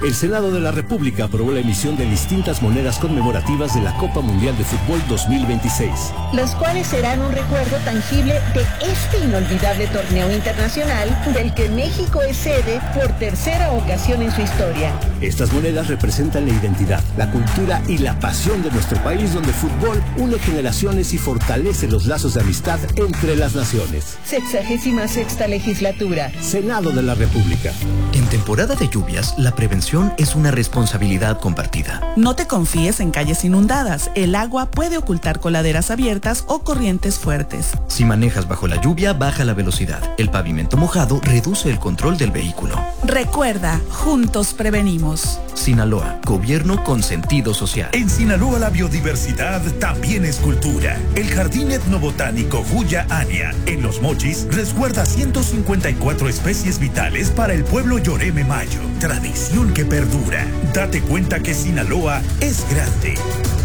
El Senado de la República aprobó la emisión de distintas monedas conmemorativas de la Copa Mundial de Fútbol 2026. Las cuales serán un recuerdo tangible de este inolvidable torneo internacional del que México es sede por tercera ocasión en su historia. Estas monedas representan la identidad, la cultura y la pasión de nuestro país, donde el fútbol une generaciones y fortalece los lazos de amistad entre las naciones. 66ª legislatura. Senado de la República. En temporada de lluvias, la prevención es una responsabilidad compartida. No te confíes en calles inundadas. El agua puede ocultar coladeras abiertas o corrientes fuertes. Si manejas bajo la lluvia, baja la velocidad. El pavimento mojado reduce el control del vehículo. Recuerda, juntos prevenimos. Sinaloa, gobierno con sentido social. En Sinaloa la biodiversidad también es cultura. El Jardín Etnobotánico Huya Ania, en Los Mochis, resguarda 154 especies vitales para el pueblo Yoreme Mayo. Tradición que perdura. Date cuenta que Sinaloa es grande.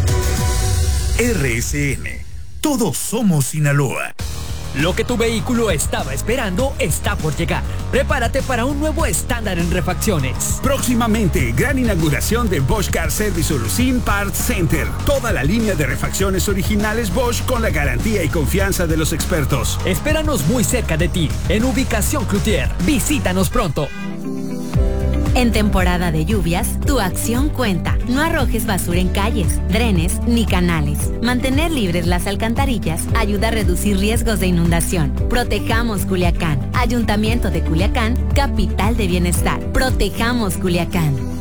RSN. Todos somos Sinaloa. Lo que tu vehículo estaba esperando está por llegar. Prepárate para un nuevo estándar en refacciones. Próximamente, gran inauguración de Bosch Car Service Solution Parts Center. Toda la línea de refacciones originales Bosch con la garantía y confianza de los expertos. Espéranos muy cerca de ti, en ubicación Cloutier. Visítanos pronto. En temporada de lluvias, tu acción cuenta. No arrojes basura en calles, drenes ni canales. Mantener libres las alcantarillas ayuda a reducir riesgos de inundación. Protejamos Culiacán. Ayuntamiento de Culiacán, capital de bienestar. Protejamos Culiacán.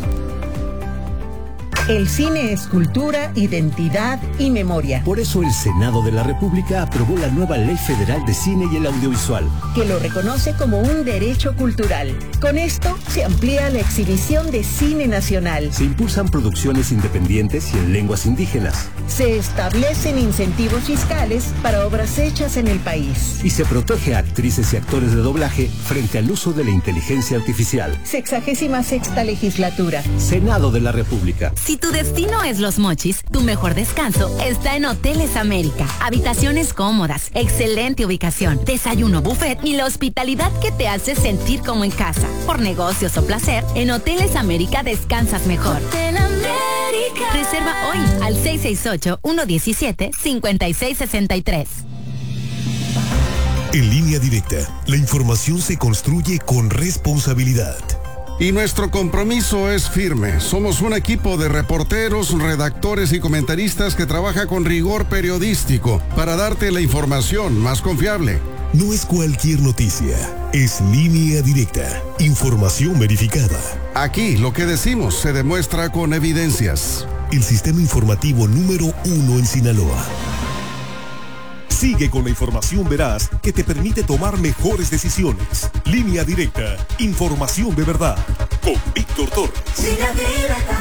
El cine es cultura, identidad y memoria. Por eso el Senado de la República aprobó la nueva Ley Federal de Cine y el Audiovisual, que lo reconoce como un derecho cultural. Con esto se amplía la exhibición de cine nacional. Se impulsan producciones independientes y en lenguas indígenas. Se establecen incentivos fiscales para obras hechas en el país. Y se protege a actrices y actores de doblaje frente al uso de la inteligencia artificial. 66ª legislatura. Senado de la República. Si tu destino es Los Mochis, tu mejor descanso está en Hoteles América. Habitaciones cómodas, excelente ubicación, desayuno buffet y la hospitalidad que te hace sentir como en casa. Por negocios o placer, en Hoteles América descansas mejor. Hotel América. Reserva hoy al 668-117-5663. En Línea Directa, la información se construye con responsabilidad. Y nuestro compromiso es firme. Somos un equipo de reporteros, redactores y comentaristas que trabaja con rigor periodístico para darte la información más confiable. No es cualquier noticia, es Línea Directa, información verificada. Aquí lo que decimos se demuestra con evidencias. El sistema informativo número 1 en Sinaloa. Sigue con la información veraz que te permite tomar mejores decisiones. Línea Directa, información de verdad. Con Víctor Torres. Línea Directa.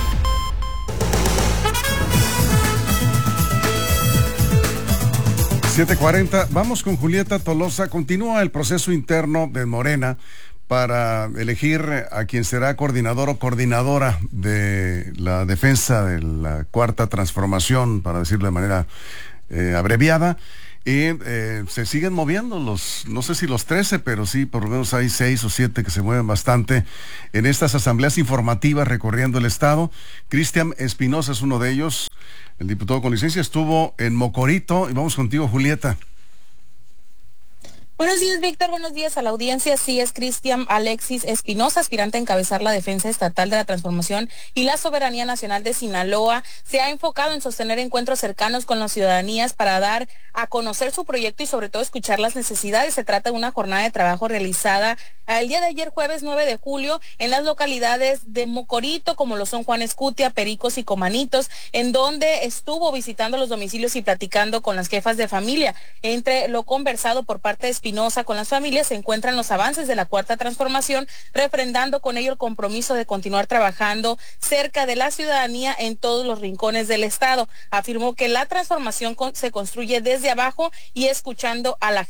$7:40. Vamos con Julieta Tolosa. Continúa el proceso interno de Morena para elegir a quien será coordinador o coordinadora de la defensa de la Cuarta Transformación, para decirlo de manera abreviada, y se siguen moviendo no sé si los 13, pero sí, por lo menos hay 6 o 7 que se mueven bastante en estas asambleas informativas recorriendo el estado. Cristian Espinosa es uno de ellos, el diputado con licencia, estuvo en Mocorito, y vamos contigo, Julieta. Buenos días, Víctor. Buenos días a la audiencia. Sí, es Cristian Alexis Espinosa, aspirante a encabezar la defensa estatal de la transformación y la soberanía nacional de Sinaloa. Se ha enfocado en sostener encuentros cercanos con las ciudadanías para dar a conocer su proyecto y sobre todo escuchar las necesidades. Se trata de una jornada de trabajo realizada el día de ayer, jueves 9 de julio, en las localidades de Mocorito, como lo son Juan Escutia, Pericos y Comanitos, en donde estuvo visitando los domicilios y platicando con las jefas de familia. Entre lo conversado por parte de Espinosa con las familias se encuentran los avances de la Cuarta Transformación, refrendando con ello el compromiso de continuar trabajando cerca de la ciudadanía en todos los rincones del estado. Afirmó que la transformación se construye desde abajo y escuchando a la gente.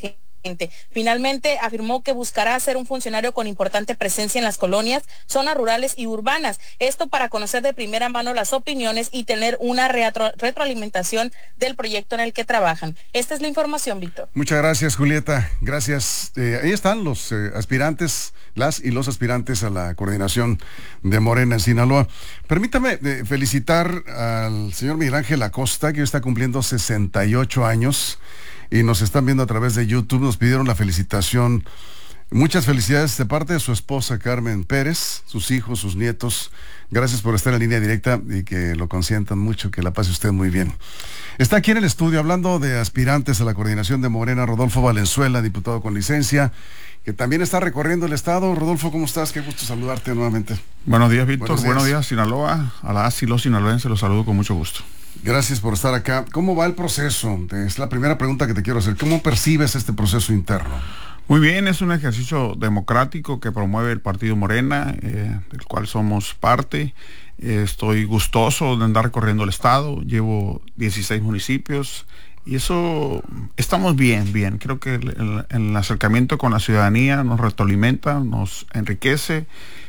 Finalmente, afirmó que buscará ser un funcionario con importante presencia en las colonias, zonas rurales y urbanas. Esto para conocer de primera mano las opiniones y tener una retroalimentación del proyecto en el que trabajan. Esta es la información, Víctor. Muchas gracias, Julieta. Gracias. Ahí están los aspirantes, las y los aspirantes a la coordinación de Morena en Sinaloa. Permítame felicitar al señor Miguel Ángel Acosta, que hoy está cumpliendo 68 años. Y nos están viendo a través de YouTube, nos pidieron la felicitación. Muchas felicidades de parte de su esposa Carmen Pérez, sus hijos, sus nietos. Gracias por estar en línea directa y que lo consientan mucho, que la pase usted muy bien. Está aquí en el estudio hablando de aspirantes a la coordinación de Morena, Rodolfo Valenzuela, diputado con licencia, que también está recorriendo el estado. Rodolfo, ¿cómo estás? Qué gusto saludarte nuevamente. Buenos días, Víctor. Buenos días, Sinaloa. A las y los sinaloenses los saludo con mucho gusto. Gracias por estar acá. ¿Cómo va el proceso? Es la primera pregunta que te quiero hacer. ¿Cómo percibes este proceso interno? Muy bien, es un ejercicio democrático que promueve el Partido Morena, del cual somos parte. Estoy gustoso de andar recorriendo el estado. Llevo 16 municipios y eso, estamos bien. Creo que el acercamiento con la ciudadanía nos retroalimenta, nos enriquece.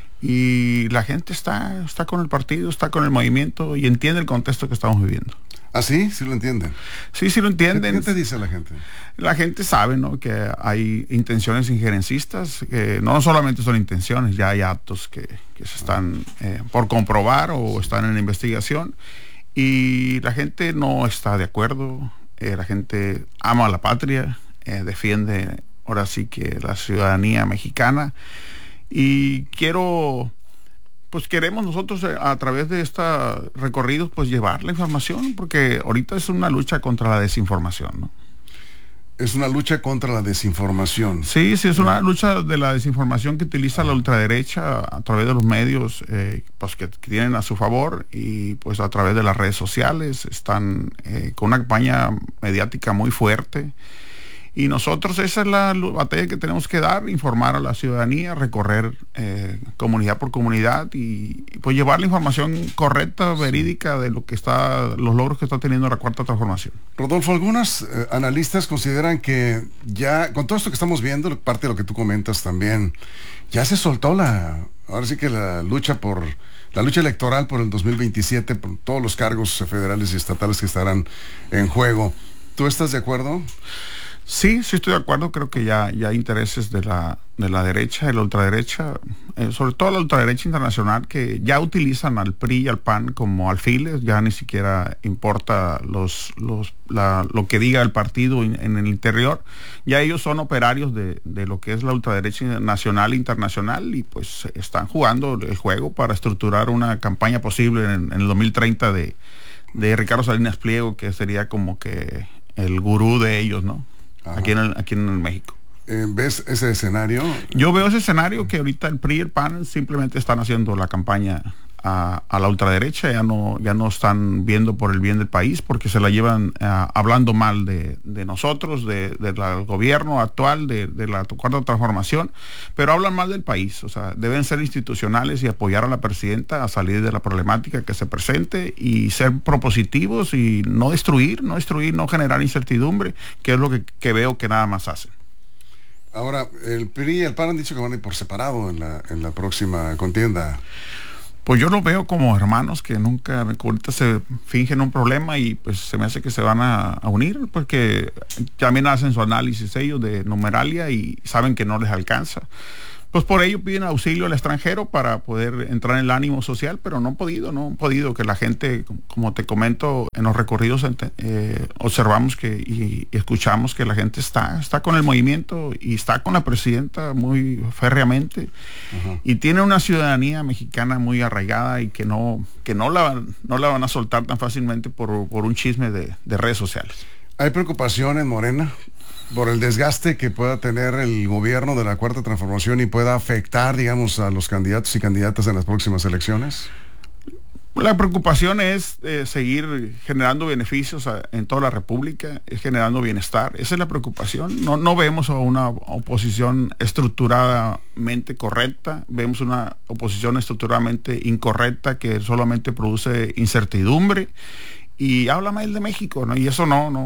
Y la gente está con el partido, está con el movimiento y entiende el contexto que estamos viviendo. ¿Ah, sí? ¿Sí lo entienden? Sí lo entienden. ¿Qué te dice la gente? La gente sabe, ¿no?, que hay intenciones injerencistas, que no solamente son intenciones, ya hay actos que se están por comprobar o están en investigación. Y la gente no está de acuerdo, la gente ama a la patria, defiende ahora sí que la ciudadanía mexicana. Y queremos nosotros a través de estos recorridos pues llevar la información, porque ahorita es una lucha contra la desinformación, ¿no? Es una lucha contra la desinformación. Sí, es una lucha de la desinformación que utiliza la ultraderecha a través de los medios pues que tienen a su favor, y pues a través de las redes sociales están con una campaña mediática muy fuerte. Y nosotros, esa es la batalla que tenemos que dar, informar a la ciudadanía, recorrer comunidad por comunidad y pues llevar la información correcta, verídica de lo que los logros que está teniendo la Cuarta Transformación. Rodolfo, algunos analistas consideran que ya, con todo esto que estamos viendo, parte de lo que tú comentas también, ya se soltó ahora sí que la lucha electoral por el 2027, por todos los cargos federales y estatales que estarán en juego. ¿Tú estás de acuerdo? Sí, estoy de acuerdo. Creo que ya hay intereses de la derecha, de la ultraderecha, sobre todo la ultraderecha internacional, que ya utilizan al PRI y al PAN como alfiles. Ya ni siquiera importa lo que diga el partido en el interior. Ya ellos son operarios de lo que es la ultraderecha nacional e internacional, y pues están jugando el juego para estructurar una campaña posible en el 2030 de Ricardo Salinas Pliego, que sería como que el gurú de ellos, ¿no? Aquí en México. ¿Ves ese escenario? Yo veo ese escenario, que ahorita el PRI y el PAN simplemente están haciendo la campaña a la ultraderecha, ya no están viendo por el bien del país, porque se la llevan hablando mal de nosotros, del gobierno actual, de la Cuarta Transformación, pero hablan mal del país. O sea, deben ser institucionales y apoyar a la presidenta a salir de la problemática que se presente y ser propositivos y no destruir, no generar incertidumbre, que es lo que veo que nada más hacen. Ahora, el PRI y el PAN han dicho que van a ir por separado en la próxima contienda. Pues yo lo veo como hermanos que nunca, ahorita se fingen un problema y pues se me hace que se van a unir, porque también hacen su análisis ellos de numeralia y saben que no les alcanza. Pues por ello piden auxilio al extranjero para poder entrar en el ánimo social, pero no han podido, que la gente, como te comento, en los recorridos observamos y escuchamos que la gente está con el movimiento y está con la presidenta muy férreamente. Uh-huh. Y tiene una ciudadanía mexicana muy arraigada y que no la van a soltar tan fácilmente por un chisme de redes sociales. ¿Hay preocupación en Morena por el desgaste que pueda tener el gobierno de la Cuarta Transformación y pueda afectar, digamos, a los candidatos y candidatas en las próximas elecciones? La preocupación es seguir generando beneficios en toda la República, generando bienestar. Esa es la preocupación. No vemos a una oposición estructuradamente correcta, vemos una oposición estructuradamente incorrecta que solamente produce incertidumbre y habla mal de México, ¿no? Y eso no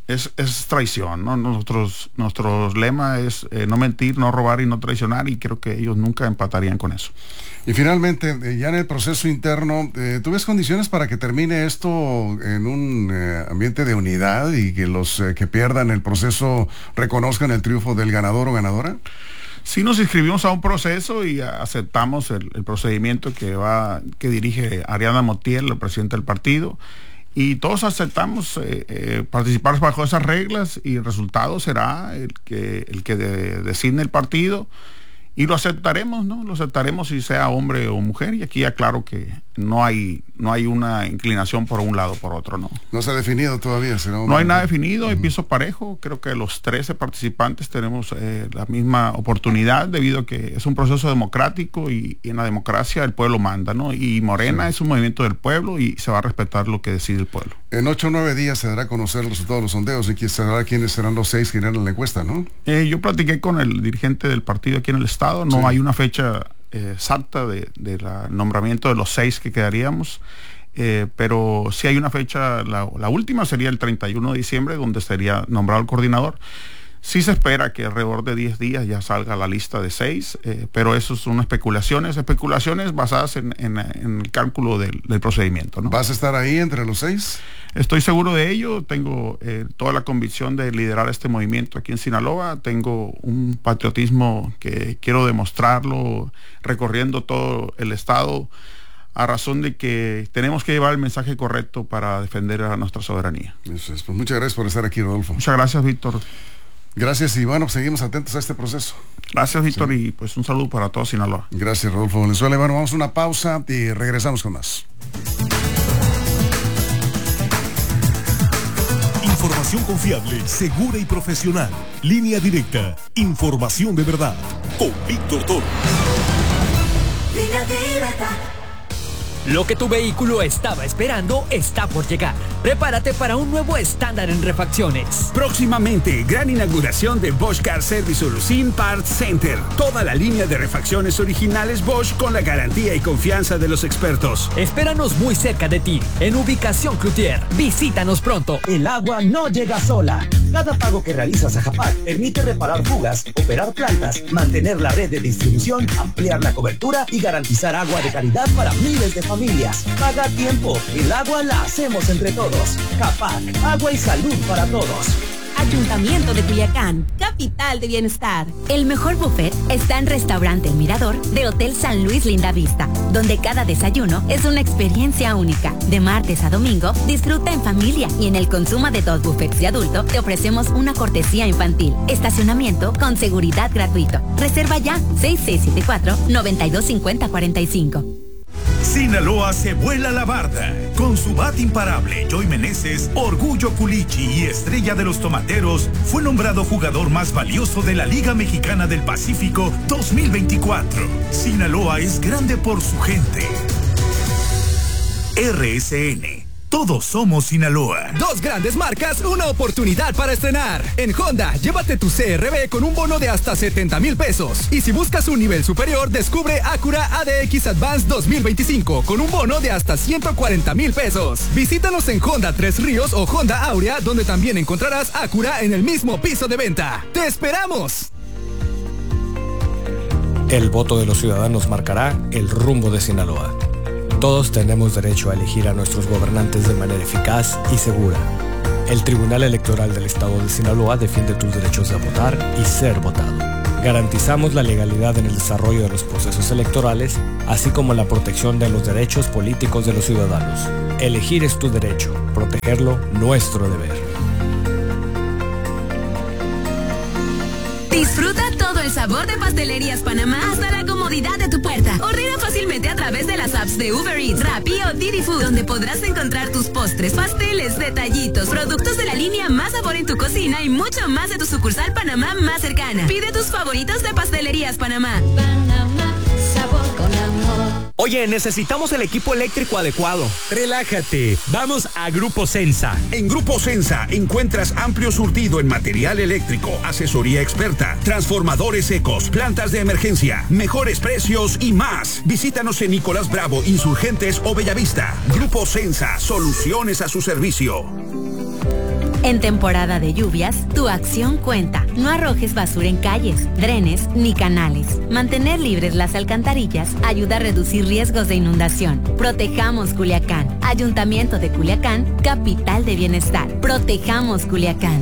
es traición, ¿no? Nuestro lema es no mentir, no robar y no traicionar, y creo que ellos nunca empatarían con eso. Y finalmente, ya en el proceso interno, ¿tú ves condiciones para que termine esto en un ambiente de unidad y que los que pierdan el proceso reconozcan el triunfo del ganador o ganadora? Sí, nos inscribimos a un proceso y aceptamos el procedimiento que dirige Ariadna Montiel, la presidenta del partido, y todos aceptamos participar bajo esas reglas, y el resultado será el que designe el partido, y lo aceptaremos, ¿no? Lo aceptaremos si sea hombre o mujer, y aquí aclaro que no hay una inclinación por un lado o por otro, ¿no? No se ha definido todavía, no hay nada definido, hay piso parejo. Creo que los 13 participantes tenemos la misma oportunidad, debido a que es un proceso democrático, y en la democracia el pueblo manda, ¿no? Y Morena es un movimiento del pueblo, y se va a respetar lo que decide el pueblo. En 8 o 9 días se dará a conocer el resultado de los sondeos, y sabrá quiénes serán los 6 que irán a la encuesta, ¿no? Yo platiqué con el dirigente del partido aquí en el estado, no hay una fecha exacta del nombramiento de los 6 que quedaríamos, pero sí hay una fecha, la última sería el 31 de diciembre, donde sería nombrado el coordinador. Sí se espera que alrededor de 10 días ya salga la lista de 6, pero eso son especulaciones basadas en el cálculo del procedimiento, ¿no? ¿Vas a estar ahí entre los 6? Estoy seguro de ello, tengo toda la convicción de liderar este movimiento aquí en Sinaloa, tengo un patriotismo que quiero demostrarlo recorriendo todo el estado, a razón de que tenemos que llevar el mensaje correcto para defender a nuestra soberanía. Eso es. Pues muchas gracias por estar aquí, Rodolfo. Muchas gracias, Víctor. Gracias, y bueno, seguimos atentos a este proceso. Gracias, Víctor, y pues un saludo para todos Sinaloa. Gracias, Rodolfo Valenzuela. Bueno, vamos a una pausa y regresamos con más. Información confiable, segura y profesional. Línea directa. Información de verdad. Con Víctor Toro. Línea directa. Lo que tu vehículo estaba esperando está por llegar. Prepárate para un nuevo estándar en refacciones. Próximamente, gran inauguración de Bosch Car Service Solution Parts Center. Toda la línea de refacciones originales Bosch con la garantía y confianza de los expertos. Espéranos muy cerca de ti, en ubicación Cloutier. Visítanos pronto. El agua no llega sola. Cada pago que realizas a Japac permite reparar fugas, operar plantas, mantener la red de distribución, ampliar la cobertura y garantizar agua de calidad para miles de familias. Paga a tiempo. El agua la hacemos entre todos. Japac, agua y salud para todos. Ayuntamiento de Culiacán, capital de bienestar. El mejor buffet está en Restaurante El Mirador de Hotel San Luis Lindavista, donde cada desayuno es una experiencia única. De martes a domingo, disfruta en familia, y en el consumo de 2 buffets de adulto te ofrecemos una cortesía infantil. Estacionamiento con seguridad gratuito. Reserva ya 6674-925045. Sinaloa se vuela la barda. Con su bat imparable, Joy Meneses, Orgullo Culichi y estrella de los tomateros, fue nombrado jugador más valioso de la Liga Mexicana del Pacífico 2024. Sinaloa es grande por su gente. RSN. Todos somos Sinaloa. 2 grandes marcas, una oportunidad para estrenar. En Honda, llévate tu CR-V con un bono de hasta 70,000 pesos. Y si buscas un nivel superior, descubre Acura ADX Advance 2025 con un bono de hasta 140,000 pesos. Visítanos en Honda Tres Ríos o Honda Aurea, donde también encontrarás Acura en el mismo piso de venta. ¡Te esperamos! El voto de los ciudadanos marcará el rumbo de Sinaloa. Todos tenemos derecho a elegir a nuestros gobernantes de manera eficaz y segura. El Tribunal Electoral del Estado de Sinaloa defiende tus derechos de votar y ser votado. Garantizamos la legalidad en el desarrollo de los procesos electorales, así como la protección de los derechos políticos de los ciudadanos. Elegir es tu derecho, protegerlo nuestro deber. Disfruta todo el sabor de Pastelerías Panamá hasta la comodidad de tu puerta. Ordena fácilmente a través de las apps de Uber Eats, Rappi o Didi Food, donde podrás encontrar tus postres, pasteles, detallitos, productos de la línea Más Sabor en tu cocina y mucho más de tu sucursal Panamá más cercana. Pide tus favoritos de Pastelerías Panamá. Panamá, sabor con amor. Oye, necesitamos el equipo eléctrico adecuado. Relájate, vamos a Grupo Sensa. En Grupo Sensa encuentras amplio surtido en material eléctrico, asesoría experta, transformadores secos, plantas de emergencia, mejores precios y más. Visítanos en Nicolás Bravo, Insurgentes o Bellavista. Grupo Sensa, soluciones a su servicio. En temporada de lluvias, tu acción cuenta. No arrojes basura en calles, drenes ni canales. Mantener libres las alcantarillas ayuda a reducir riesgos de inundación. Protejamos Culiacán. Ayuntamiento de Culiacán, capital de bienestar. Protejamos Culiacán.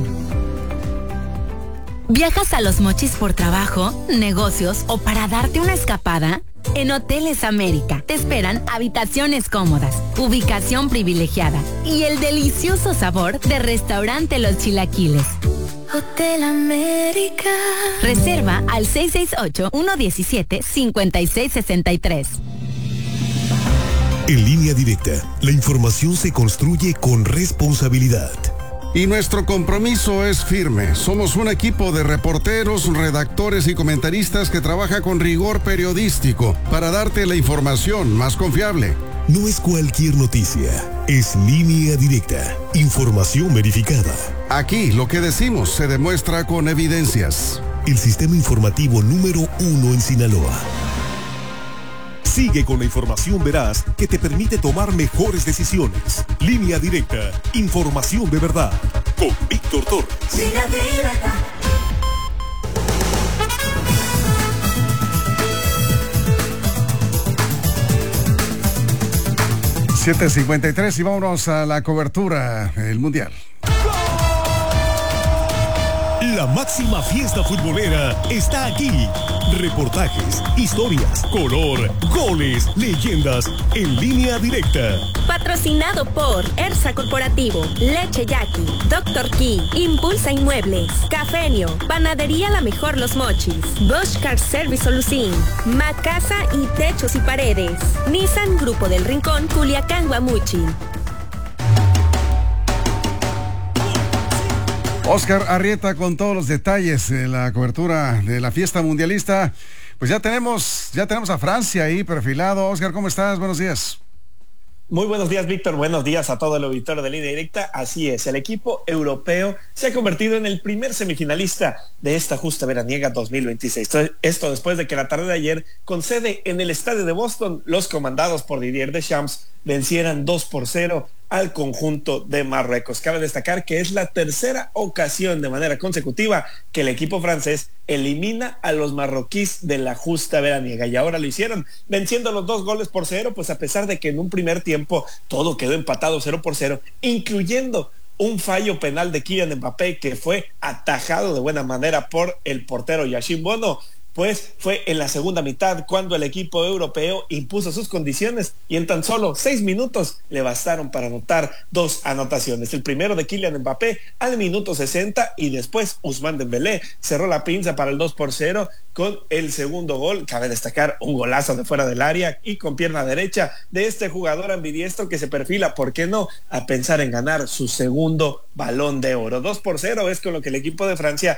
¿Viajas a Los Mochis por trabajo, negocios o para darte una escapada? En Hoteles América te esperan habitaciones cómodas, ubicación privilegiada y el delicioso sabor de restaurante Los Chilaquiles. Hotel América. Reserva al 668-117-5663. En Línea Directa, la información se construye con responsabilidad. Y nuestro compromiso es firme. Somos un equipo de reporteros, redactores y comentaristas que trabaja con rigor periodístico para darte la información más confiable. No es cualquier noticia, es Línea Directa, información verificada. Aquí lo que decimos se demuestra con evidencias. El sistema informativo número 1 en Sinaloa. Sigue con la información veraz que te permite tomar mejores decisiones. Línea Directa, información de verdad. Con Víctor Torres. Línea Directa. 7:53 y vámonos a la cobertura del Mundial. La máxima fiesta futbolera está aquí. Reportajes, historias, color, goles, leyendas en Línea Directa. Patrocinado por Ersa Corporativo, Leche Yaqui, Dr. Key, Impulsa Inmuebles, Cafenio, Panadería La Mejor Los Mochis, Bosch Car Service Solucín, Macasa y Techos y Paredes, Nissan Grupo del Rincón, Culiacán, Guamuchi. Oscar Arrieta con todos los detalles de la cobertura de la fiesta mundialista. Pues ya tenemos a Francia ahí perfilado. Oscar, ¿cómo estás? Buenos días. Muy buenos días, Víctor. Buenos días a todo el auditorio de Línea Directa. Así es, el equipo europeo se ha convertido en el primer semifinalista de esta justa veraniega 2026. Esto después de que la tarde de ayer, con sede en el estadio de Boston, los comandados por Didier Deschamps vencieran 2-0 al conjunto de Marruecos. Cabe destacar que es la tercera ocasión de manera consecutiva que el equipo francés elimina a los marroquíes de la justa veraniega, y ahora lo hicieron venciendo los 2-0, pues a pesar de que en un primer tiempo todo quedó empatado 0-0, incluyendo un fallo penal de Kylian Mbappé que fue atajado de buena manera por el portero Yacine Bono. Pues fue en la segunda mitad cuando el equipo europeo impuso sus condiciones y en tan solo 6 minutos le bastaron para anotar 2 anotaciones. El primero de Kylian Mbappé al minuto 60 y después Ousmane Dembélé cerró la pinza para el 2-0 con el segundo gol. Cabe destacar un golazo de fuera del área y con pierna derecha de este jugador ambidiestro que se perfila, ¿por qué no?, a pensar en ganar su segundo Balón de Oro. 2-0 es con lo que el equipo de Francia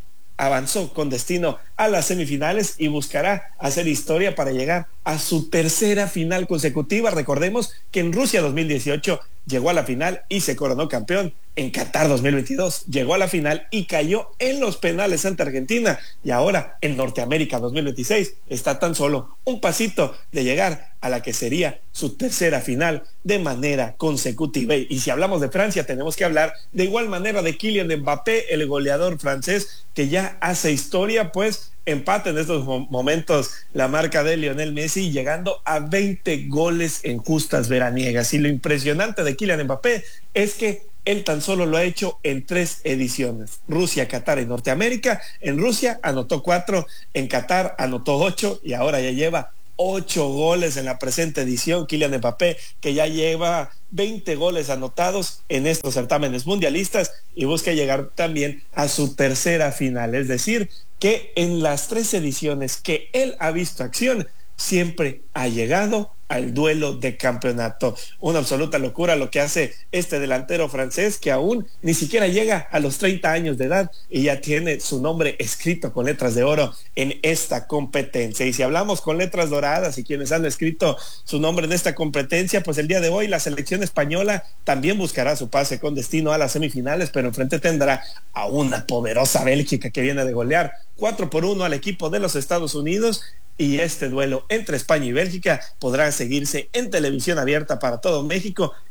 avanzó con destino a las semifinales y buscará hacer historia para llegar a su tercera final consecutiva. Recordemos que en Rusia 2018 llegó a la final y se coronó campeón. En Qatar 2022 llegó a la final y cayó en los penales ante Argentina. Y ahora en Norteamérica 2026 está tan solo un pasito de llegar a la que sería su tercera final de manera consecutiva. Y si hablamos de Francia, tenemos que hablar de igual manera de Kylian Mbappé, el goleador francés que ya hace historia, pues empata en estos momentos la marca de Lionel Messi, llegando a 20 goles en justas veraniegas. Y lo impresionante de Kylian Mbappé es que él tan solo lo ha hecho en 3 ediciones: Rusia, Qatar y Norteamérica. En Rusia anotó 4, en Qatar anotó 8 y ahora ya lleva 8 goles en la presente edición. Kylian Mbappé, que ya lleva 20 goles anotados en estos certámenes mundialistas y busca llegar también a su tercera final. Es decir, que en las 3 ediciones que él ha visto acción, siempre ha llegado al duelo de campeonato. Una absoluta locura lo que hace este delantero francés, que aún ni siquiera llega a los 30 años de edad y ya tiene su nombre escrito con letras de oro en esta competencia. Y si hablamos con letras doradas y quienes han escrito su nombre en esta competencia, pues el día de hoy la selección española también buscará su pase con destino a las semifinales, pero enfrente tendrá a una poderosa Bélgica que viene de golear 4-1 al equipo de los Estados Unidos. Y este duelo entre España y Bélgica podrá seguirse en televisión abierta para todo México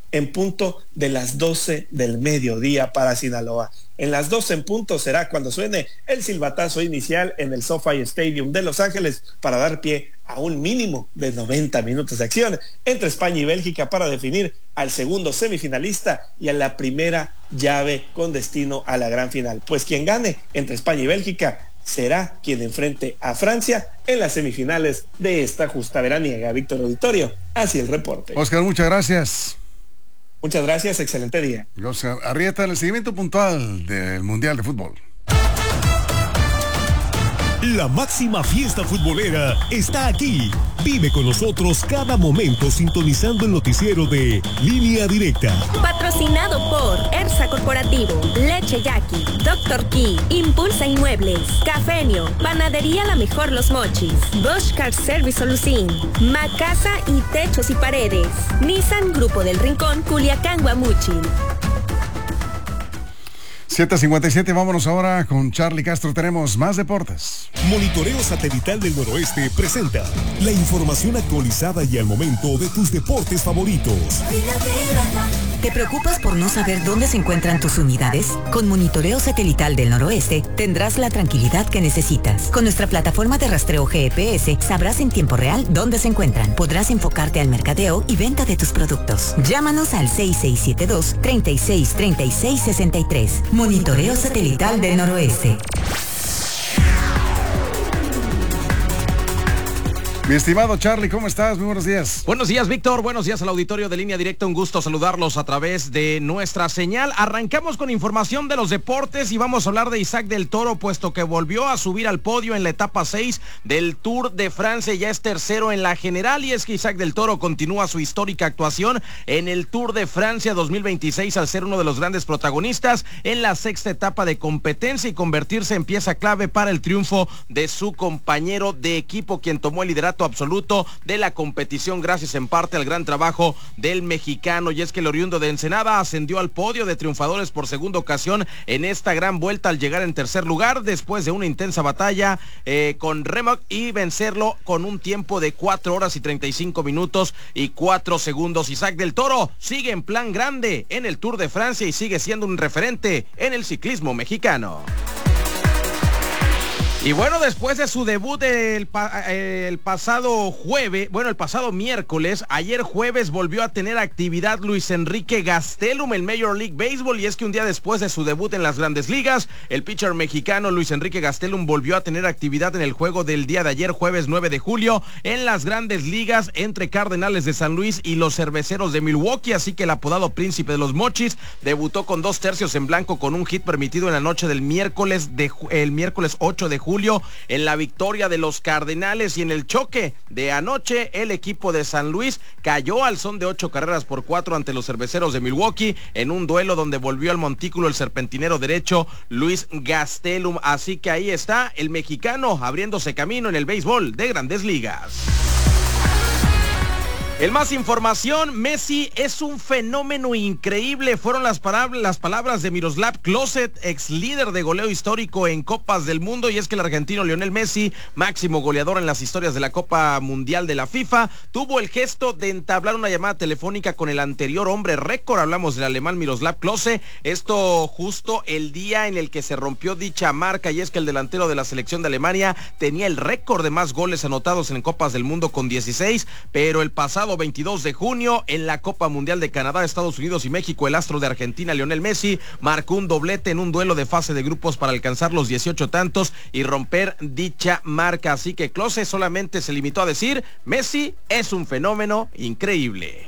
en punto de las 12 del mediodía para Sinaloa. En las 12 en punto será cuando suene el silbatazo inicial en el SoFi Stadium de Los Ángeles para dar pie a un mínimo de 90 minutos de acción entre España y Bélgica para definir al segundo semifinalista y a la primera llave con destino a la gran final. Pues quien gane entre España y Bélgica será quien enfrente a Francia en las semifinales de esta justa veraniega. Víctor Auditorio, así el reporte. Oscar, muchas gracias. Muchas gracias, excelente día. Oscar Arrieta en el seguimiento puntual del Mundial de Fútbol. La máxima fiesta futbolera está aquí. Vive con nosotros cada momento sintonizando el noticiero de Línea Directa. Patrocinado por ERSA Corporativo, Leche Jackie, Dr. Key, Impulsa Inmuebles, Cafenio, Panadería La Mejor Los Mochis, Bosch Car Service Solución, Macasa y Techos y Paredes, Nissan Grupo del Rincón, Culiacán, Guamuchil. 7:57, vámonos ahora con Charlie Castro, tenemos más deportes. Monitoreo Satelital del Noroeste presenta la información actualizada y al momento de tus deportes favoritos. ¿Te preocupas por no saber dónde se encuentran tus unidades? Con Monitoreo Satelital del Noroeste tendrás la tranquilidad que necesitas. Con nuestra plataforma de rastreo GPS sabrás en tiempo real dónde se encuentran. Podrás enfocarte al mercadeo y venta de tus productos. Llámanos al 6672-363663. Monitoreo Satelital del Noroeste. Mi estimado Charlie, ¿cómo estás? Muy buenos días. Buenos días, Víctor. Buenos días al auditorio de Línea Directa. Un gusto saludarlos a través de nuestra señal. Arrancamos con información de los deportes y vamos a hablar de Isaac del Toro, puesto que volvió a subir al podio en la etapa 6 del Tour de Francia. Ya es tercero en la general y es que Isaac del Toro continúa su histórica actuación en el Tour de Francia 2026 al ser uno de los grandes protagonistas en la sexta etapa de competencia y convertirse en pieza clave para el triunfo de su compañero de equipo, quien tomó el liderato absoluto de la competición gracias en parte al gran trabajo del mexicano. Y es que el oriundo de Ensenada ascendió al podio de triunfadores por segunda ocasión en esta gran vuelta al llegar en tercer lugar después de una intensa batalla con Remock y vencerlo con un tiempo de 4 horas y 35 minutos y 4 segundos. Isaac del Toro sigue en plan grande en el Tour de Francia y sigue siendo un referente en el ciclismo mexicano. Y bueno, después de su debut el pasado miércoles, ayer jueves volvió a tener actividad Luis Enrique Gastelum en Major League Baseball, y es que un día después de su debut en las Grandes Ligas, el pitcher mexicano Luis Enrique Gastelum volvió a tener actividad en el juego del día de ayer, jueves 9 de julio, en las Grandes Ligas entre Cardenales de San Luis y los Cerveceros de Milwaukee, así que el apodado Príncipe de los Mochis debutó con 2 tercios en blanco con un hit permitido en la noche del miércoles 8 de julio en la victoria de los Cardenales, y en el choque de anoche el equipo de San Luis cayó al son de 8 carreras por 4 ante los Cerveceros de Milwaukee en un duelo donde volvió al montículo el serpentinero derecho Luis Gastelum. Así que ahí está el mexicano abriéndose camino en el béisbol de Grandes Ligas. En más información, Messi es un fenómeno increíble. Fueron las palabras de Miroslav Klose, ex líder de goleo histórico en Copas del Mundo, y es que el argentino Lionel Messi, máximo goleador en las historias de la Copa Mundial de la FIFA, tuvo el gesto de entablar una llamada telefónica con el anterior hombre récord. Hablamos del alemán Miroslav Klose, esto justo el día en el que se rompió dicha marca, y es que el delantero de la selección de Alemania tenía el récord de más goles anotados en Copas del Mundo con 16, pero el pasado 22 de junio en la Copa Mundial de Canadá, Estados Unidos y México, el astro de Argentina Lionel Messi marcó un doblete en un duelo de fase de grupos para alcanzar los 18 tantos y romper dicha marca. Así que Klose solamente se limitó a decir: Messi es un fenómeno increíble.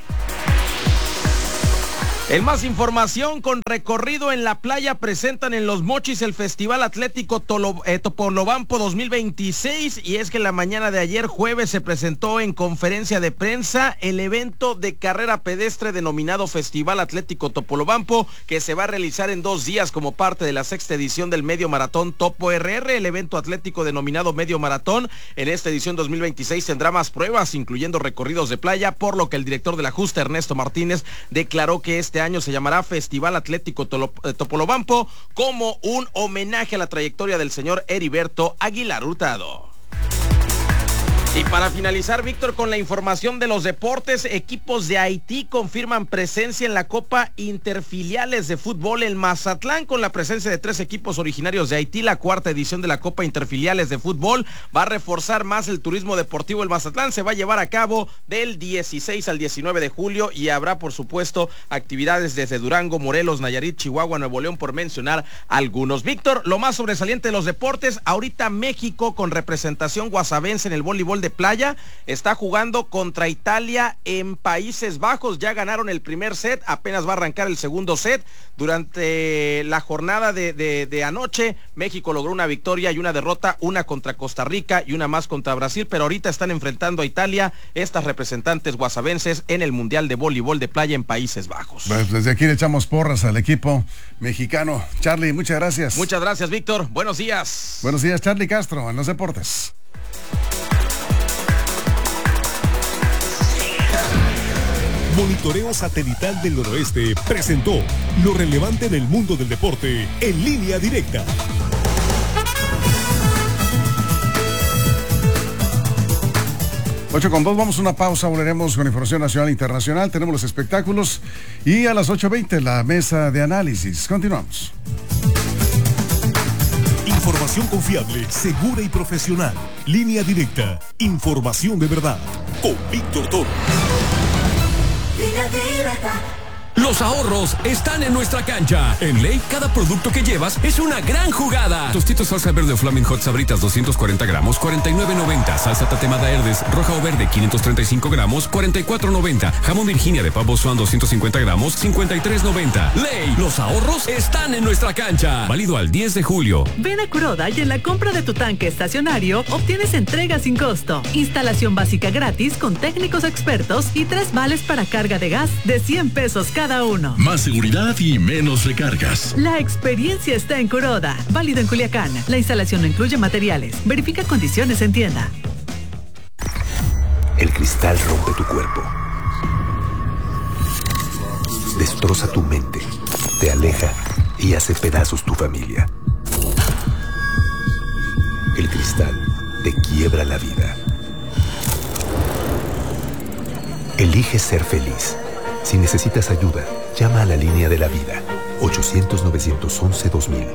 En más información, con recorrido en la playa, presentan en Los Mochis el Festival Atlético Topolobampo 2026, y es que la mañana de ayer jueves se presentó en conferencia de prensa el evento de carrera pedestre denominado Festival Atlético Topolobampo, que se va a realizar en 2 días como parte de la 6ª edición del Medio Maratón Topo RR. El evento atlético denominado Medio Maratón en esta edición 2026 tendrá más pruebas, incluyendo recorridos de playa, por lo que el director de la justa, Ernesto Martínez, declaró que este año se llamará Festival Atlético Topolobampo como un homenaje a la trayectoria del señor Heriberto Aguilar Hurtado. Y para finalizar, Víctor, con la información de los deportes, equipos de Haití confirman presencia en la Copa Interfiliales de Fútbol. El Mazatlán, con la presencia de 3 equipos originarios de Haití, la 4ª edición de la Copa Interfiliales de Fútbol, va a reforzar más el turismo deportivo. El Mazatlán se va a llevar a cabo del 16 al 19 de julio y habrá, por supuesto, actividades desde Durango, Morelos, Nayarit, Chihuahua, Nuevo León, por mencionar algunos. Víctor, lo más sobresaliente de los deportes, ahorita México, con representación guasavense en el voleibol de playa, está jugando contra Italia en Países Bajos. Ya ganaron el primer set, apenas va a arrancar el segundo set. Durante la jornada de anoche, México logró una victoria y una derrota, una contra Costa Rica y una más contra Brasil, pero ahorita están enfrentando a Italia, estas representantes guasavenses en el Mundial de Voleibol de Playa en Países Bajos. Pues desde aquí le echamos porras al equipo mexicano. Charlie, muchas gracias. Muchas gracias, Víctor. Buenos días. Buenos días, Charlie Castro, en los deportes. Monitoreo Satelital del Noroeste presentó lo relevante del mundo del deporte en línea directa. Ocho con 2, vamos a una pausa, volveremos con información nacional e internacional, tenemos los espectáculos y a las 8:20 la mesa de análisis. Continuamos. Información confiable, segura y profesional. Línea directa, información de verdad. Con Víctor Toro. Los ahorros están en nuestra cancha. En Ley, cada producto que llevas es una gran jugada. Tostitos salsa verde o Flaming Hot Sabritas 240 gramos, 49.90. Salsa tatemada Herdes, roja o verde, 535 gramos, 44.90. Jamón Virginia de pavo Swan 250 gramos, 53.90. Ley, los ahorros están en nuestra cancha. Válido al 10 de julio. Ven a Kuroda y en la compra de tu tanque estacionario obtienes entrega sin costo, instalación básica gratis con técnicos expertos y 3 vales para carga de gas de 100 pesos cada uno. Más seguridad y menos recargas. La experiencia está en Kuroda. Válido en Culiacán. La instalación no incluye materiales. Verifica condiciones en tienda. El cristal rompe tu cuerpo. Destroza tu mente. Te aleja y hace pedazos tu familia. El cristal te quiebra la vida. Elige ser feliz. Si necesitas ayuda, llama a la línea de la vida, 800-911-2000.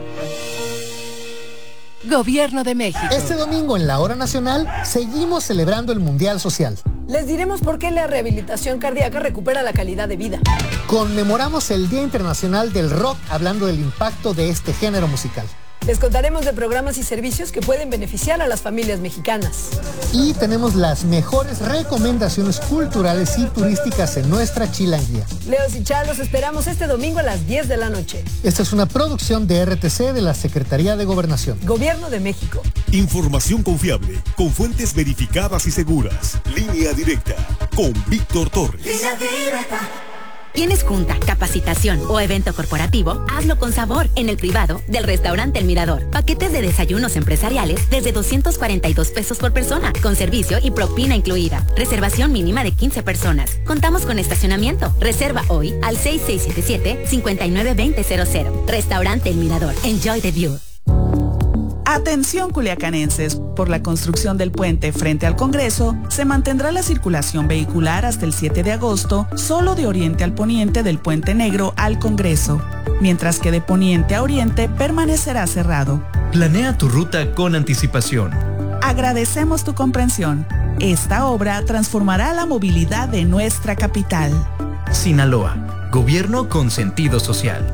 Gobierno de México. Este domingo en la Hora Nacional seguimos celebrando el Mundial Social. Les diremos por qué la rehabilitación cardíaca recupera la calidad de vida. Conmemoramos el Día Internacional del Rock hablando del impacto de este género musical. Les contaremos de programas y servicios que pueden beneficiar a las familias mexicanas. Y tenemos las mejores recomendaciones culturales y turísticas en nuestra chilanguía. Leos y Chá, los esperamos este domingo a las 10 de la noche. Esta es una producción de RTC de la Secretaría de Gobernación. Gobierno de México. Información confiable, con fuentes verificadas y seguras. Línea directa, con Víctor Torres. Línea directa. ¿Tienes junta, capacitación o evento corporativo? Hazlo con sabor en el privado del restaurante El Mirador. Paquetes de desayunos empresariales desde 242 pesos por persona, con servicio y propina incluida. Reservación mínima de 15 personas. Contamos con estacionamiento. Reserva hoy al 6677-592000. Restaurante El Mirador. Enjoy the view. Atención culiacanenses, por la construcción del puente frente al Congreso, se mantendrá la circulación vehicular hasta el 7 de agosto, solo de oriente al poniente del Puente Negro al Congreso, mientras que de poniente a oriente permanecerá cerrado. Planea tu ruta con anticipación. Agradecemos tu comprensión. Esta obra transformará la movilidad de nuestra capital. Sinaloa, gobierno con sentido social.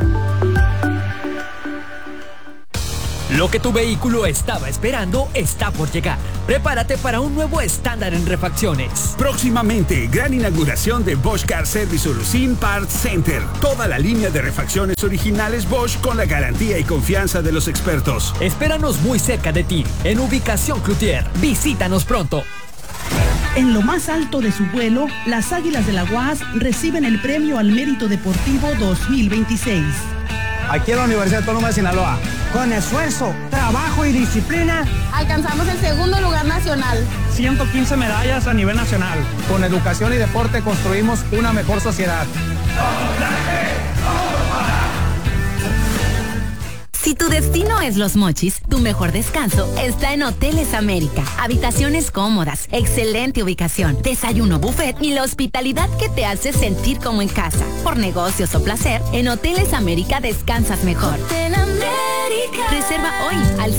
Lo que tu vehículo estaba esperando está por llegar. Prepárate para un nuevo estándar en refacciones. Próximamente, gran inauguración de Bosch Car Service Solution Parts Center. Toda la línea de refacciones originales Bosch con la garantía y confianza de los expertos. Espéranos muy cerca de ti, en ubicación Cloutier. Visítanos pronto. En lo más alto de su vuelo, las Águilas de la UAS reciben el Premio al Mérito Deportivo 2026. Aquí en la Universidad Autónoma de Sinaloa, con esfuerzo, trabajo y disciplina, alcanzamos el segundo lugar nacional. 115 medallas a nivel nacional. Con educación y deporte construimos una mejor sociedad. Si tu destino es Los Mochis, tu mejor descanso está en Hoteles América. Habitaciones cómodas, excelente ubicación, desayuno buffet y la hospitalidad que te hace sentir como en casa. Por negocios o placer, en Hoteles América descansas mejor. Hotel América. Reserva hoy al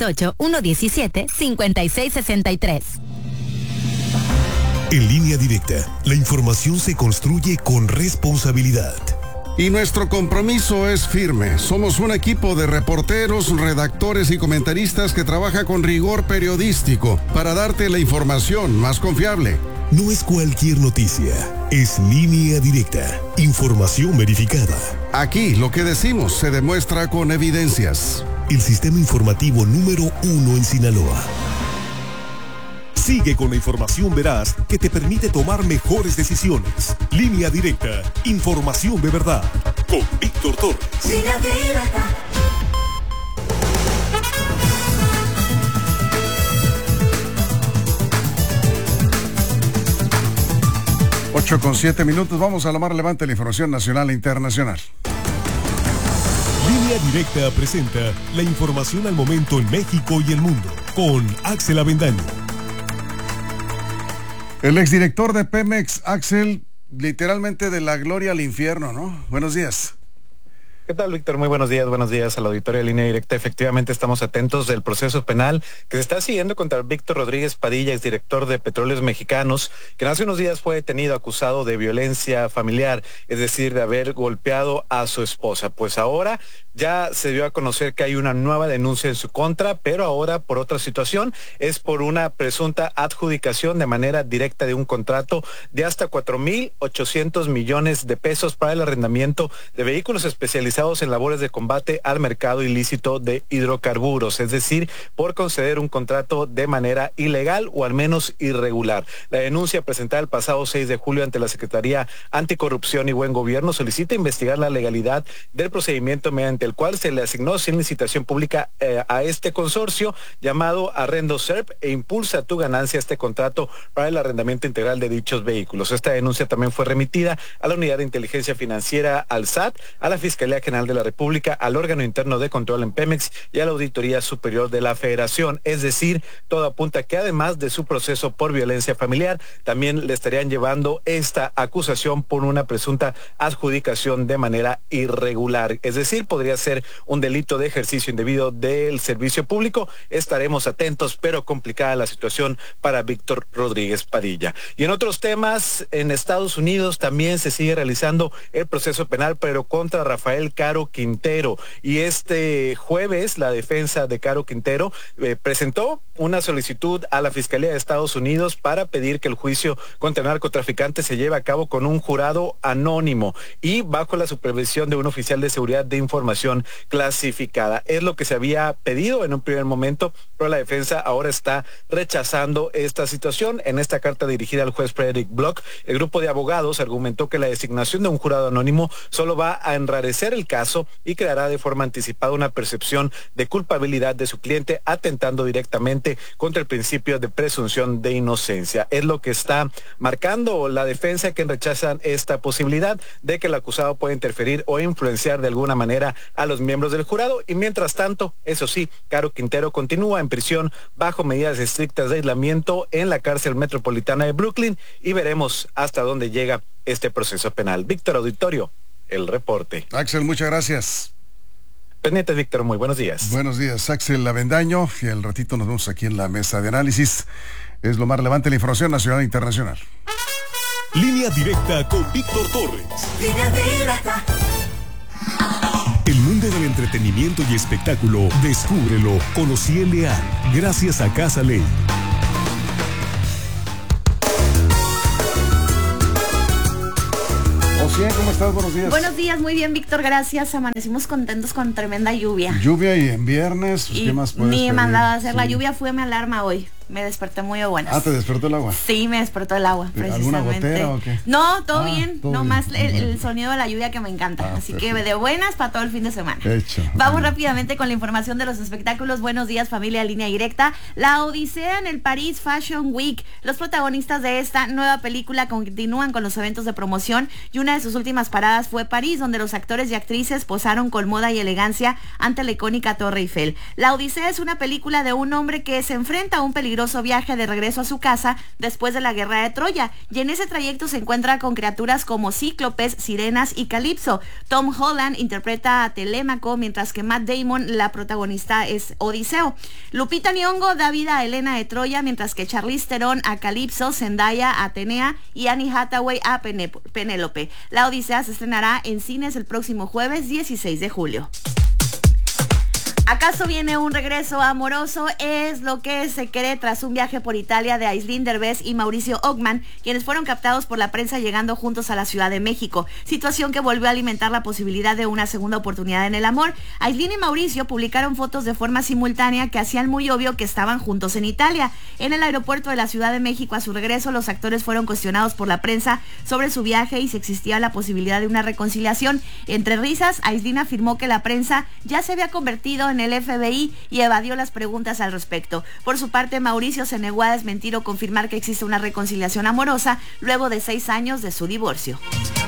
668-117-5663. En Línea Directa, la información se construye con responsabilidad. Y nuestro compromiso es firme. Somos un equipo de reporteros, redactores y comentaristas que trabaja con rigor periodístico para darte la información más confiable. No es cualquier noticia, es Línea Directa, información verificada. Aquí lo que decimos se demuestra con evidencias. El sistema informativo número 1 en Sinaloa. Sigue con la información veraz que te permite tomar mejores decisiones. Línea Directa, información de verdad. Con Víctor Torres. Línea Directa. Ocho con 7 minutos, vamos a lo más relevante de la información nacional e internacional. Línea Directa presenta la información al momento en México y el mundo, con Axel Avendaño. El exdirector de Pemex, Axel, literalmente de la gloria al infierno, ¿no? Buenos días. ¿Qué tal, Víctor? Muy buenos días a la auditoría de Línea Directa. Efectivamente, estamos atentos del proceso penal que se está siguiendo contra Víctor Rodríguez Padilla, exdirector de Petróleos Mexicanos, quien hace unos días fue detenido acusado de violencia familiar, es decir, de haber golpeado a su esposa. Pues ahora ya se dio a conocer que hay una nueva denuncia en su contra, pero ahora por otra situación, es por una presunta adjudicación de manera directa de un contrato de hasta 4,800 millones de pesos para el arrendamiento de vehículos especializados en labores de combate al mercado ilícito de hidrocarburos, es decir, por conceder un contrato de manera ilegal o al menos irregular. La denuncia presentada el pasado 6 de julio ante la Secretaría Anticorrupción y Buen Gobierno solicita investigar la legalidad del procedimiento mediante el cual se le asignó sin licitación pública a este consorcio llamado Arrendo SERP e impulsa tu ganancia este contrato para el arrendamiento integral de dichos vehículos. Esta denuncia también fue remitida a la Unidad de Inteligencia Financiera, al SAT, a la Fiscalía General de la República, al órgano interno de control en Pemex y a la Auditoría Superior de la Federación. Es decir, todo apunta que además de su proceso por violencia familiar, también le estarían llevando esta acusación por una presunta adjudicación de manera irregular. Es decir, podría ser un delito de ejercicio indebido del servicio público. Estaremos atentos, pero complicada la situación para Víctor Rodríguez Padilla. Y en otros temas, en Estados Unidos también se sigue realizando el proceso penal, pero contra Rafael Caro Quintero. Y este jueves la defensa de Caro Quintero presentó una solicitud a la Fiscalía de Estados Unidos para pedir que el juicio contra el narcotraficante se lleve a cabo con un jurado anónimo y bajo la supervisión de un oficial de seguridad de información clasificada. Es lo que se había pedido en un primer momento, pero la defensa ahora está rechazando esta situación. En esta carta dirigida al juez Frederick Block, el grupo de abogados argumentó que la designación de un jurado anónimo solo va a enrarecer el caso y creará de forma anticipada una percepción de culpabilidad de su cliente, atentando directamente contra el principio de presunción de inocencia. Es lo que está marcando la defensa, que rechazan esta posibilidad de que el acusado pueda interferir o influenciar de alguna manera a los miembros del jurado. Y mientras tanto, eso sí, Caro Quintero continúa en prisión bajo medidas estrictas de aislamiento en la cárcel metropolitana de Brooklyn y veremos hasta dónde llega este proceso penal. Víctor, auditorio, el reporte. Axel, muchas gracias. Pendientes, Víctor, muy buenos días. Buenos días, Axel Avendaño, y al ratito nos vemos aquí en la mesa de análisis. Es lo más relevante de la información nacional e internacional. Línea Directa con Víctor Torres. Línea Directa. El mundo del entretenimiento y espectáculo, descúbrelo con Ociel Leal, gracias a Casa Ley. Ociel, ¿cómo estás? Buenos días. Buenos días, muy bien, Víctor, gracias. Amanecimos contentos con tremenda lluvia. Lluvia y en viernes, pues, ¿qué más puedes Ni he pedir? mandado a hacer Sí. la lluvia, fue mi alarma hoy. me desperté muy de buenas. Ah, ¿te despertó el agua? Sí, me despertó el agua, precisamente. ¿Alguna gotera o qué? No, todo bien, todo nomás bien. el sonido de la lluvia que me encanta. Así perfecto. que de buenas para todo el fin de semana. Hecho. Vamos rápidamente con la información de los espectáculos. Buenos días, familia Línea Directa. La odisea en el Paris Fashion Week. Los protagonistas de esta nueva película continúan con los eventos de promoción y una de sus últimas paradas fue París, donde los actores y actrices posaron con moda y elegancia ante la icónica Torre Eiffel. La Odisea es una película de un hombre que se enfrenta a un peligroso viaje de regreso a su casa después de la guerra de Troya, y en ese trayecto se encuentra con criaturas como cíclopes, sirenas y calipso. Tom Holland interpreta a Telémaco, mientras que Matt Damon, la protagonista, es Odiseo. Lupita Nyong'o da vida a Helena de Troya, mientras que Charlize Theron a Calipso, Zendaya a Atenea y Annie Hathaway a Penélope. La Odisea se estrenará en cines el próximo jueves 16 de julio. ¿Acaso viene un regreso amoroso? Es lo que se cree tras un viaje por Italia de Aislinn Derbez y Mauricio Ockman, quienes fueron captados por la prensa llegando juntos a la Ciudad de México, situación que volvió a alimentar la posibilidad de una segunda oportunidad en el amor. Aislinn y Mauricio publicaron fotos de forma simultánea que hacían muy obvio que estaban juntos en Italia. En el aeropuerto de la Ciudad de México, a su regreso, los actores fueron cuestionados por la prensa sobre su viaje y si existía la posibilidad de una reconciliación. Entre risas, Aislinn afirmó que la prensa ya se había convertido en el FBI y evadió las preguntas al respecto. Por su parte, Mauricio se negó a desmentir o confirmar que existe una reconciliación amorosa luego de 6 años de su divorcio.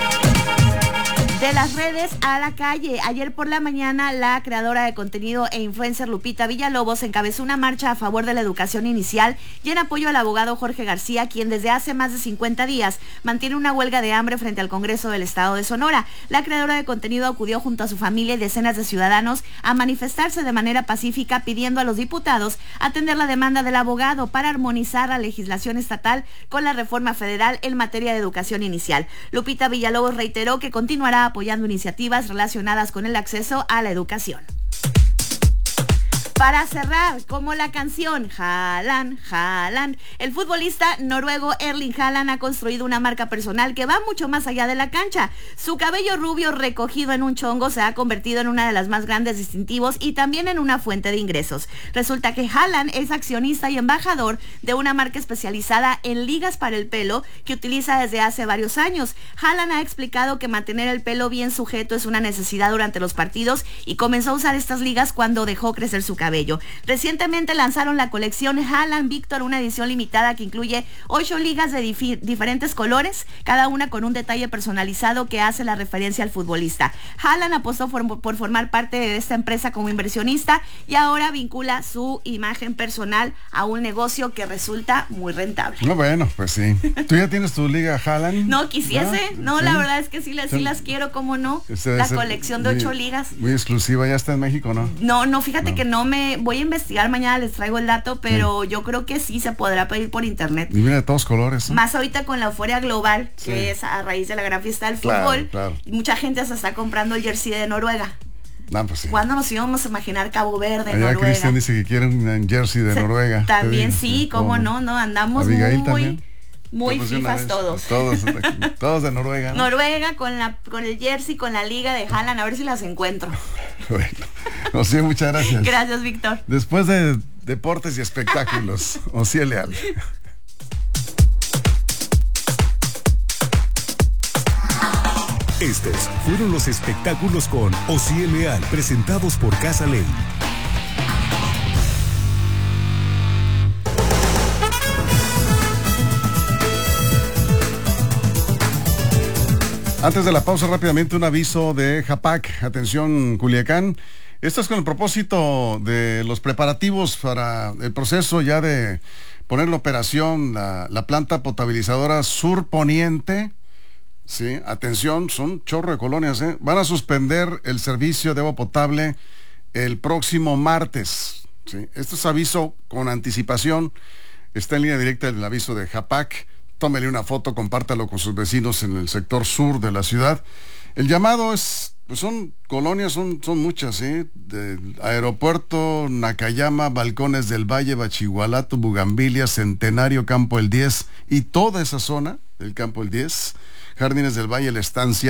De las redes a la calle. Ayer por la mañana, la creadora de contenido e influencer Lupita Villalobos encabezó una marcha a favor de la educación inicial y en apoyo al abogado Jorge García, quien desde hace más de 50 días mantiene una huelga de hambre frente al Congreso del Estado de Sonora. La creadora de contenido acudió junto a su familia y decenas de ciudadanos a manifestarse de manera pacífica, pidiendo a los diputados atender la demanda del abogado para armonizar la legislación estatal con la reforma federal en materia de educación inicial. Lupita Villalobos reiteró que continuará apoyando iniciativas relacionadas con el acceso a la educación. Para cerrar, como la canción Haaland, Haaland, el futbolista noruego Erling Haaland ha construido una marca personal que va mucho más allá de la cancha. Su cabello rubio recogido en un chongo se ha convertido en una de las más grandes distintivos y también en una fuente de ingresos. Resulta que Haaland es accionista y embajador de una marca especializada en ligas para el pelo que utiliza desde hace varios años. Haaland ha explicado que mantener el pelo bien sujeto es una necesidad durante los partidos y comenzó a usar estas ligas cuando dejó crecer su cabello. Recientemente lanzaron la colección Haaland Victor, una edición limitada que incluye 8 ligas de diferentes colores, cada una con un detalle personalizado que hace la referencia al futbolista. Haaland apostó por formar parte de esta empresa como inversionista y ahora vincula su imagen personal a un negocio que resulta muy rentable. No, bueno, pues sí. ¿Tú ya tienes tu liga Haaland? No, quisiese. No, ¿Sí? la verdad es que sí las quiero, ¿cómo no? La colección de 8 ligas. Muy exclusiva, ¿ya está en México, no? No, fíjate que no me... Voy a investigar, mañana les traigo el dato, pero yo creo que sí se podrá pedir por internet. Y mira, de todos colores, ¿no? Más ahorita con la euforia global, que es a raíz de la gran fiesta del fútbol. Claro. Mucha gente se está comprando el jersey de Noruega. No, pues sí. ¿Cuándo nos íbamos a imaginar Cabo Verde, allá Noruega? Cristian dice que quiere un jersey de Noruega. También sí, cómo no, andamos Abigail también. Muy fifas todos. Todos de Noruega, ¿no? Noruega con el jersey, con la liga de Haaland, a ver si las encuentro. Bueno, Ociel, muchas gracias. Gracias, Víctor. Después de deportes y espectáculos, Ociel Leal. Estos fueron los espectáculos con Ociel Leal, presentados por Casa Ley. Antes de la pausa, rápidamente un aviso de Japac. Atención, Culiacán. Esto es con el propósito de los preparativos para el proceso ya de poner en operación la planta potabilizadora Sur Poniente. Sí, atención, son chorro de colonias, ¿eh? Van a suspender el servicio de agua potable el próximo martes. ¿Sí? Esto es aviso con anticipación. Está en línea directa el aviso de Japac. Tómele una foto, compártalo con sus vecinos en el sector sur de la ciudad. El llamado es, pues son colonias, son muchas, ¿eh? Del Aeropuerto, Nakayama, Balcones del Valle, Bachigualato, Bugambilia, Centenario, Campo El 10 y toda esa zona del Campo El 10, Jardines del Valle, La Estancia,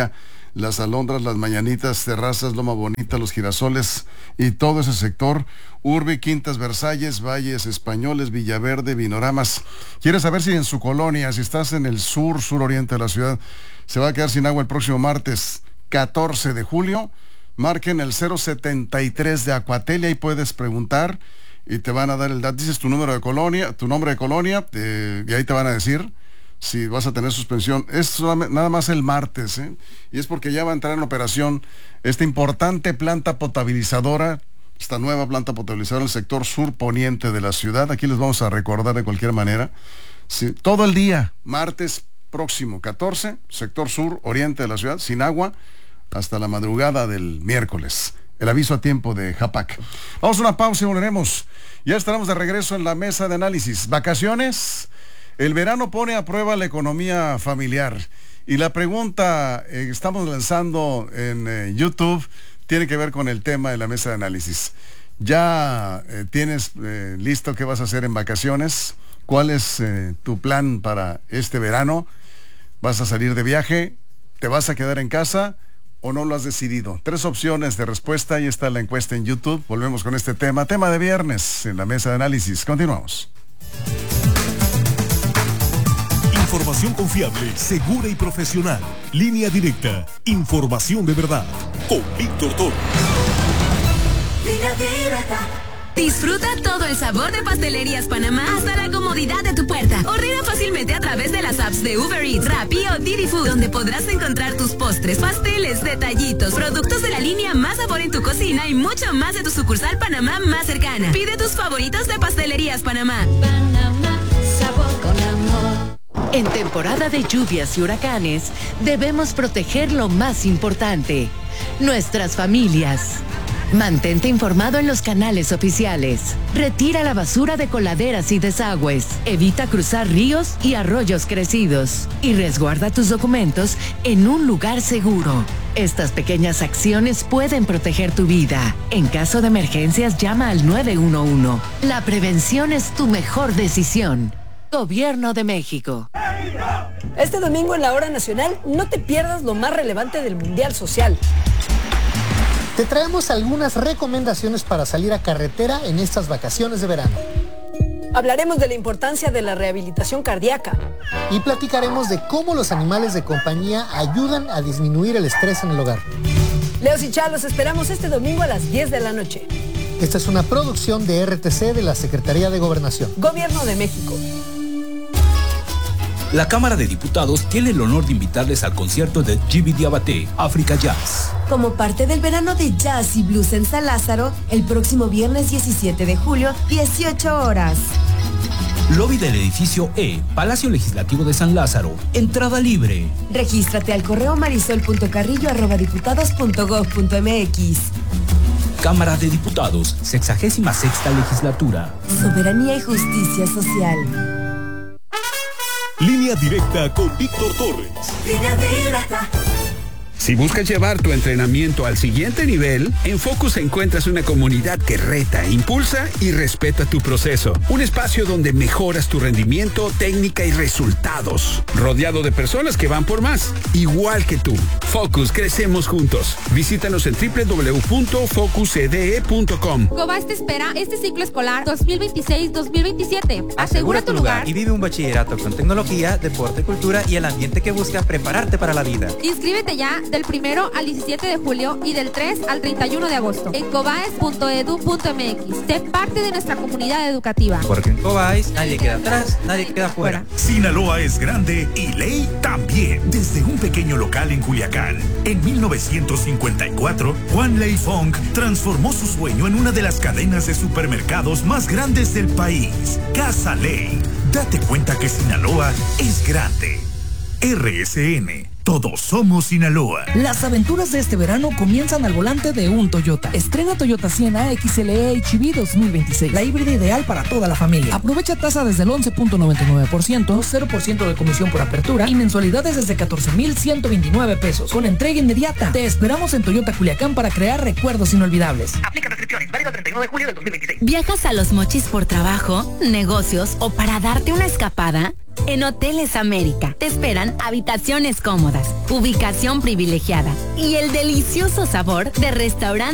Las Alondras, Las Mañanitas, Terrazas, Loma Bonita, Los Girasoles y todo ese sector. Urbi, Quintas, Versalles, Valles Españoles, Villaverde, Vinoramas. ¿Quieres saber si en su colonia, si estás en el suroriente de la ciudad, se va a quedar sin agua el próximo martes 14 de julio? Marquen el 073 de Acuatelia y puedes preguntar y te van a dar el dato. Dices tu número de colonia, tu nombre de colonia, y ahí te van a decir si vas a tener suspensión. Es nada más el martes, y es porque ya va a entrar en operación esta importante planta potabilizadora, esta nueva planta potabilizadora en el sector sur poniente de la ciudad. Aquí les vamos a recordar de cualquier manera. Sí, todo el día, martes próximo 14, sector sur oriente de la ciudad, sin agua, hasta la madrugada del miércoles. El aviso a tiempo de JAPAC. Vamos a una pausa y volveremos. Ya estaremos de regreso en la mesa de análisis. ¿Vacaciones? El verano pone a prueba la economía familiar. Y la pregunta que estamos lanzando en YouTube tiene que ver con el tema de la mesa de análisis. ¿Ya tienes listo qué vas a hacer en vacaciones? ¿Cuál es tu plan para este verano? ¿Vas a salir de viaje? ¿Te vas a quedar en casa? ¿O no lo has decidido? 3 opciones de respuesta. Ahí está la encuesta en YouTube. Volvemos con este tema de viernes en la mesa de análisis. Continuamos. Información confiable, segura y profesional. Línea directa. Información de verdad. Con Víctor Toro. Línea directa. Disfruta todo el sabor de Pastelerías Panamá hasta la comodidad de tu puerta. Ordena fácilmente a través de las apps de Uber Eats, Rappi o Didi Food, donde podrás encontrar tus postres, pasteles, detallitos, productos de la línea Más Sabor en tu cocina y mucho más de tu sucursal Panamá más cercana. Pide tus favoritos de Pastelerías Panamá. Panamá, sabor con amor. En temporada de lluvias y huracanes, debemos proteger lo más importante, nuestras familias. Mantente informado en los canales oficiales. Retira la basura de coladeras y desagües. Evita cruzar ríos y arroyos crecidos. Y resguarda tus documentos en un lugar seguro. Estas pequeñas acciones pueden proteger tu vida. En caso de emergencias, llama al 911. La prevención es tu mejor decisión. Gobierno de México. Este domingo en la Hora Nacional, no te pierdas lo más relevante del Mundial Social. Te traemos algunas recomendaciones para salir a carretera en estas vacaciones de verano. Hablaremos de la importancia de la rehabilitación cardíaca. Y platicaremos de cómo los animales de compañía ayudan a disminuir el estrés en el hogar. Leos y Chá, los esperamos este domingo a las 10 de la noche. Esta es una producción de RTC de la Secretaría de Gobernación. Gobierno de México. La Cámara de Diputados tiene el honor de invitarles al concierto de Djiby Diabaté, África Jazz. Como parte del verano de jazz y blues en San Lázaro, el próximo viernes 17 de julio, 18 horas. Lobby del edificio E, Palacio Legislativo de San Lázaro. Entrada libre. Regístrate al correo marisol.carrillo@diputados.gov.mx. Cámara de Diputados, 66ª legislatura. Soberanía y justicia social. Línea directa con Víctor Torres. Línea directa. Si buscas llevar tu entrenamiento al siguiente nivel, en Focus encuentras una comunidad que reta, impulsa y respeta tu proceso. Un espacio donde mejoras tu rendimiento, técnica y resultados. Rodeado de personas que van por más, igual que tú. Focus, crecemos juntos. Visítanos en www.focuscde.com. Cobas te espera este ciclo escolar 2026-2027. Asegura tu lugar y vive un bachillerato con tecnología, deporte, cultura y el ambiente que busca prepararte para la vida. Inscríbete ya del 1 al 17 de julio y del 3 al 31 de agosto en cobaes.edu.mx. Sé parte de nuestra comunidad educativa. Porque en Cobáis nadie queda atrás, nadie queda fuera. Sinaloa es grande y ley también. Desde un pequeño local en Culiacán, en 1954, Juan Ley Fong transformó su sueño en una de las cadenas de supermercados más grandes del país, Casa Ley. Date cuenta que Sinaloa es grande. RSN. Todos somos Sinaloa. Las aventuras de este verano comienzan al volante de un Toyota. Estrena Toyota Sienna XLE HEV 2026. La híbrida ideal para toda la familia. Aprovecha tasa desde el 11.99%, 0% de comisión por apertura y mensualidades desde 14,129 pesos. Con entrega inmediata. Te esperamos en Toyota Culiacán para crear recuerdos inolvidables. Aplica restricciones. Válido el 31 de julio del 2026. ¿Viajas a Los Mochis por trabajo, negocios o para darte una escapada? En Hoteles América te esperan habitaciones cómodas, ubicación privilegiada y el delicioso sabor de restaurantes